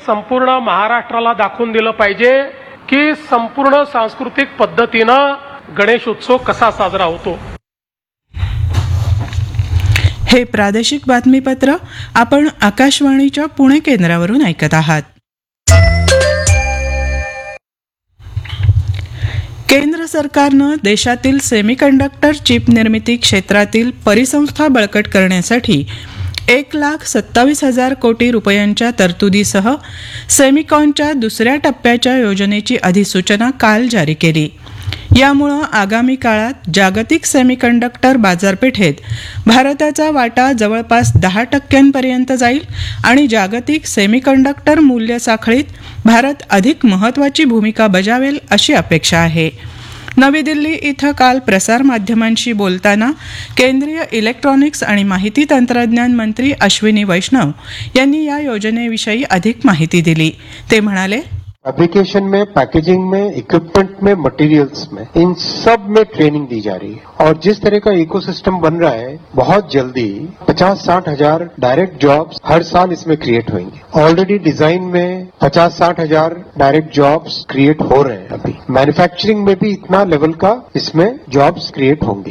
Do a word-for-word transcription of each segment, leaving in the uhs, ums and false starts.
संपूर्ण महाराष्ट्राला दाखवून दिलं पाहिजे की संपूर्ण सांस्कृतिक पद्धतीनं गणेश उत्सव कसा साजरा होतो. हे प्रादेशिक बातमीपत्र आपण आकाशवाणीच्या पुणे केंद्रावरून ऐकत आहात. केंद्र सरकारनं देशातील सेमीकंडक्टर चिप निर्मिती क्षेत्रातील परिसंस्था बळकट करण्यासाठी एक लाख सत्तावीस हजार कोटी रुपयांच्या तरतुदीसह सेमिकॉनच्या दुसऱ्या टप्प्याच्या योजनेची अधिसूचना काल जारी केली. यामुळं आगामी काळात जागतिक सेमीकंडक्टर बाजारपेठेत भारताचा वाटा जवळपास दहा टक्क्यांपर्यंत जाईल आणि जागतिक सेमीकंडक्टर मूल्य साखळीत भारत अधिक महत्त्वाची भूमिका बजावेल अशी अपेक्षा आहे. नवी दिल्ली इथं काल प्रसारमाध्यमांशी बोलताना केंद्रीय इलेक्ट्रॉनिक्स आणि माहिती तंत्रज्ञान मंत्री अश्विनी वैष्णव यांनी या योजनेविषयी अधिक माहिती दिली. ते म्हणाले, फैब्रिकेशन में, पैकेजिंग में, इक्विपमेंट में, मटेरियल्स में, इन सब में ट्रेनिंग दी जा रही है और जिस तरह का इकोसिस्टम बन रहा है बहुत जल्दी पचास साठ हजार डायरेक्ट जॉब्स हर साल इसमें क्रिएट होंगे. ऑलरेडी डिजाइन में पचास साठ हजार डायरेक्ट जॉब्स क्रिएट हो रहे हैं. अभी मैन्युफैक्चरिंग में भी इतना लेवल का इसमें जॉब्स क्रिएट होंगे.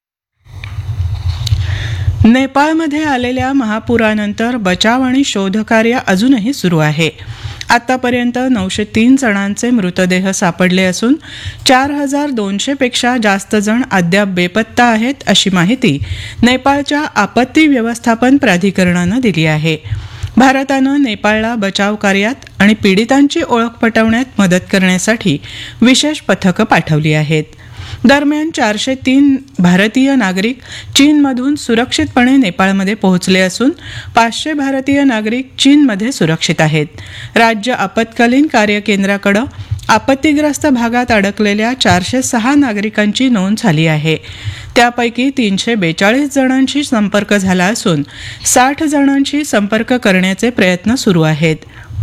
नेपाळमध्ये आलेल्या महापुरानंतर बचाव आणि शोधकार्य अजूनही सुरू आहे. आतापर्यंत नऊशे तीन जणांचे मृतदेह सापडले असून चार हजार दोनशेपेक्षा जास्त जण अद्याप बेपत्ता आहेत अशी माहिती नेपाळच्या आपत्ती व्यवस्थापन प्राधिकरणानं दिली आहे. भारतानं नेपाळला बचाव कार्यात आणि पीडितांची ओळख पटवण्यात मदत करण्यासाठी विशेष पथकं पाठवली आहेत. दरम्यान चारशे तीन भारतीय नागरिक चीनमधून सुरक्षितपणे नेपाळमध्ये पोहोचले असून पाचशे भारतीय नागरिक चीनमध्ये सुरक्षित आहेत. राज्य आपत्कालीन कार्य केंद्राकडे आपत्तीग्रस्त भागात अडकलेल्या चारशे सहा नागरिकांची नोंद झाली आहे. त्यापैकी तीनशे बेचाळीस जणांशी संपर्क झाला असून साठ जणांशी संपर्क करण्याचे प्रयत्न सुरू आहेत.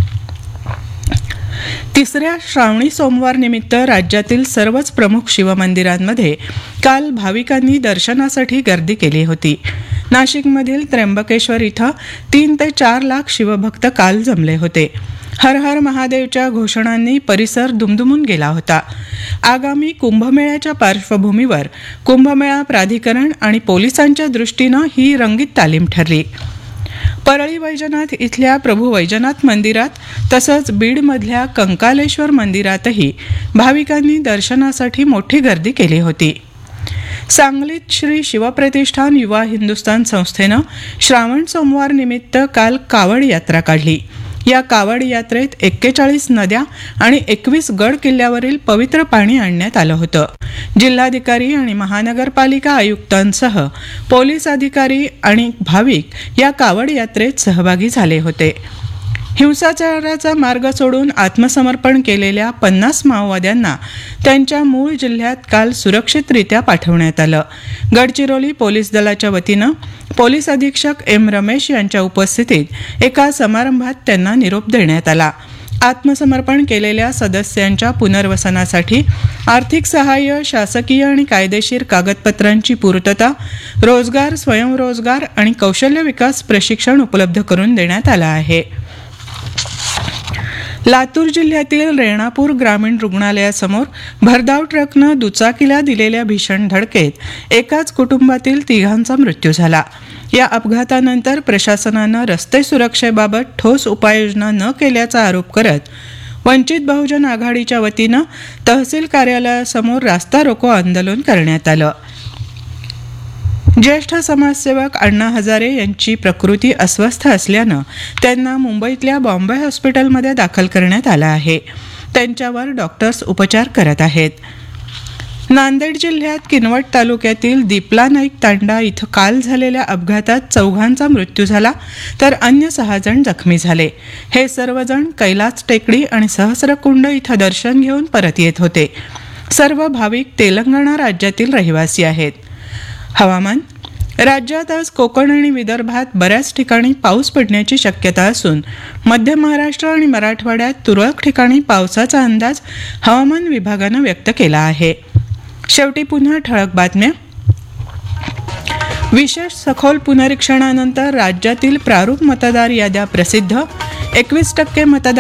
तिसऱ्या श्रावणी सोमवार निमित्त राज्यातील सर्वच प्रमुख शिवमंदिरांमध्ये काल भाविकांनी दर्शनासाठी गर्दी केली होती. नाशिकमधील त्र्यंबकेश्वर इथं तीन ते चार लाख शिवभक्त काल जमले होते. हर हर महादेवच्या घोषणांनी परिसर दुमदुमून गेला होता. आगामी कुंभमेळ्याच्या पार्श्वभूमीवर कुंभमेळा प्राधिकरण आणि पोलिसांच्या दृष्टीनं ही रंगीत तालीम ठरली. परळी वैजनाथ इथल्या प्रभू वैजनाथ मंदिरात तसंच बीडमधल्या कंकालेश्वर मंदिरातही भाविकांनी दर्शनासाठी मोठी गर्दी केली होती. सांगलीत श्री शिवप्रतिष्ठान युवा हिंदुस्थान संस्थेनं श्रावण सोमवार निमित्त काल कावड यात्रा काढली. या कावड यात्रेत एक्केचाळीस नद्या आणि एकवीस गड किल्ल्यावरील पवित्र पाणी आणण्यात आलं होतं. जिल्हाधिकारी आणि महानगरपालिका आयुक्तांसह पोलीस अधिकारी आणि भाविक या कावड यात्रेत सहभागी झाले होते. हिंसाचाराचा मार्ग सोडून आत्मसमर्पण केलेल्या पन्नास माओवाद्यांना त्यांच्या मूळ जिल्ह्यात काल सुरक्षितरित्या पाठवण्यात आलं. गडचिरोली पोलीस दलाच्या वतीनं पोलीस अधीक्षक एम रमेश यांच्या उपस्थितीत एका समारंभात त्यांना निरोप देण्यात आला. आत्मसमर्पण केलेल्या सदस्यांच्या पुनर्वसनासाठी आर्थिक सहाय्य, शासकीय आणि कायदेशीर कागदपत्रांची पूर्तता, रोजगार, स्वयंरोजगार आणि कौशल्य विकास प्रशिक्षण उपलब्ध करून देण्यात आलं आहे. लातूर जिल्ह्यातील रेणापूर ग्रामीण रुग्णालयासमोर भरधाव ट्रकनं दुचाकीला दिलेल्या भीषण धडकेत एकाच कुटुंबातील तिघांचा मृत्यू झाला. या अपघातानंतर प्रशासनानं रस्ते सुरक्षेबाबत ठोस उपाययोजना न केल्याचा आरोप करत वंचित बहुजन आघाडीच्या वतीनं तहसील कार्यालयासमोर रास्ता रोको आंदोलन करण्यात आलं. ज्येष्ठ समाजसेवक अण्णा हजारे यांची प्रकृती अस्वस्थ असल्यानं त्यांना मुंबईतल्या बॉम्बे हॉस्पिटलमध्ये दाखल करण्यात आलं आहे. त्यांच्यावर डॉक्टर्स उपचार करत आहेत. नांदेड जिल्ह्यात किनवट तालुक्यातील दिपला नाईक तांडा इथं काल झालेल्या अपघातात चौघांचा मृत्यू झाला तर अन्य सहा जण जखमी झाले. हे सर्वजण कैलास टेकडी आणि सहस्रकुंड इथं दर्शन घेऊन परत येत होते. सर्व भाविक तेलंगणा राज्यातील रहिवासी आहेत. हवामान. राज्यात आज कोकण आणि विदर्भात बऱ्याच ठिकाणी पाऊस पडण्याची शक्यता असून मध्य महाराष्ट्र आणि मराठवाड्यात तुरळक ठिकाणी पावसाचा अंदाज हवामान विभागानं व्यक्त केला आहे. शेवटी पुन्हा ठळक बातम्या. विशेष सखोल पुनरीक्षणानंतर राज्यातील प्रारूप मतदार याद्या प्रसिद्ध. एकवीस टक्के मतदार